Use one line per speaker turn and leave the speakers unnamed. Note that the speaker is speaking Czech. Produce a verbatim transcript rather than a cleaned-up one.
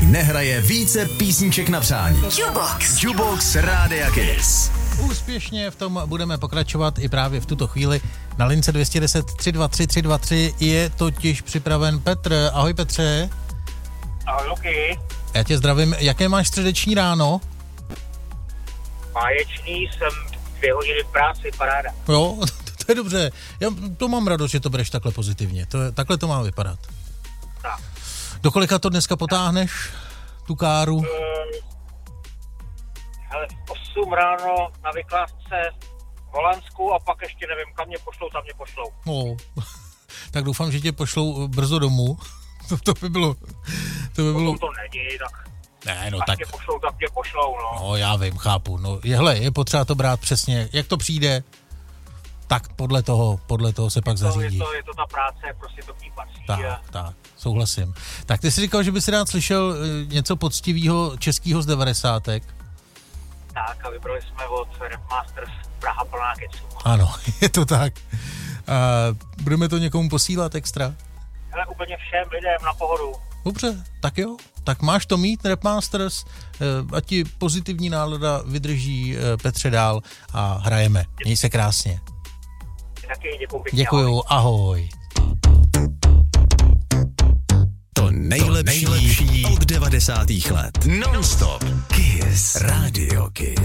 nehraje více písniček na přání.
Jukebox.
Jukebox Rádia Kiss.
Úspěšně v tom budeme pokračovat i právě v tuto chvíli. Na lince dvě stě deset tři dva tři tři dva tři je totiž připraven Petr. Ahoj Petře.
Ahoj Luky.
Já tě zdravím. Jaké máš středeční ráno?
Báječný, jsem dvě hodiny v práci, paráda.
Jo, to, to je dobře. Já to mám radost, že to bereš takhle pozitivně. To je, takhle to má vypadat.
Tak.
Do kolika to dneska potáhneš, tu káru?
Um, hele, v osm ráno na vykládce v Holandsku a pak ještě nevím, kam mě pošlou, tam mě pošlou.
No, tak doufám, že tě pošlou brzo domů. To, to by bylo... To by bylo...
To není, tak...
Ne, no
tak
tak...
tě pošlou, tak tě pošlou, no.
No, já vím, chápu. No, je, hele, je potřeba to brát přesně, jak to přijde, tak podle toho, podle toho se pak
to,
zařídí.
Je to, je to ta práce, prostě to k ní patří.
Tak,
a...
tak, souhlasím. Tak ty jsi říkal, že by si rád slyšel uh, něco poctivého českého z devadesátek.
Tak a vybrali jsme od Rapmasters Praha plná keců.
Ano, je to tak. Uh, budeme to někomu posílat extra?
Hele, úplně všem lidem na pohodu.
Dobře, tak jo. Tak máš to mít, Rapmasters, uh, ať ti pozitivní nálada vydrží uh, Petře dál a hrajeme. Měj se krásně.
Taky děkuju pěkně.
Děkuju, ahoj.
To nejlepší, nejlepší od devadesátých let. Non-stop. Kiss. Radio Kiss.